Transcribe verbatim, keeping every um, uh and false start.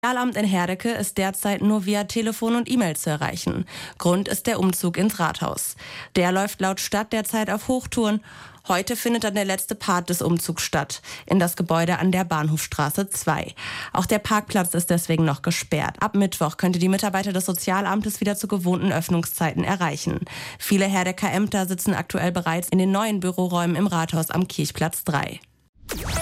Sozialamt in Herdecke ist derzeit nur via Telefon und E-Mail zu erreichen. Grund ist der Umzug ins Rathaus. Der läuft laut Stadt derzeit auf Hochtouren. Heute findet dann der letzte Part des Umzugs statt, in das Gebäude an der Bahnhofstraße zwei. Auch der Parkplatz ist deswegen noch gesperrt. Ab Mittwoch könnte die Mitarbeiter des Sozialamtes wieder zu gewohnten Öffnungszeiten erreichen. Viele Herdecker Ämter sitzen aktuell bereits in den neuen Büroräumen im Rathaus am Kirchplatz drei.